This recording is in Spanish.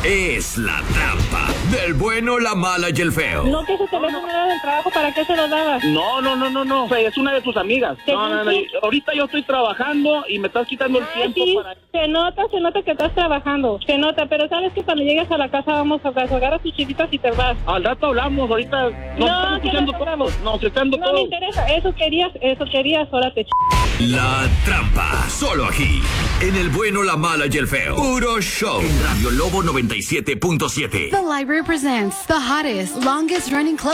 Es la trampa del bueno, la mala y el feo. No, que ese teléfono era del trabajo, ¿para qué se lo dabas? No, o sea, es una de tus amigas. No. Ahorita yo estoy trabajando y me estás quitando el tiempo sí. para... Se nota que estás trabajando, se nota, pero sabes que cuando llegues a la casa vamos a agarrar tus chiquitas y te vas. Al rato hablamos, ahorita no escuchando todo. No, se todo. No me interesa, eso querías, ahora te La trampa, solo aquí, en el bueno, la mala y el feo. Puro show. En Radio Lobo 97.7. The Library presents the hottest, longest running club